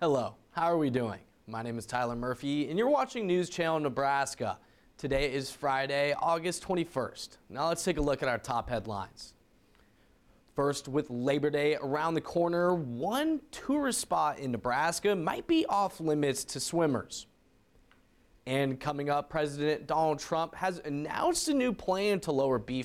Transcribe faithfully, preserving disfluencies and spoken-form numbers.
Hello, how are we doing? My name is Tyler Murphy and you're watching News Channel Nebraska. Today is Friday, August twenty-first. Now let's take a look at our top headlines. First, with Labor Day around the corner, one tourist spot in Nebraska might be off limits to swimmers. And coming up, President Donald Trump has announced a new plan to lower beef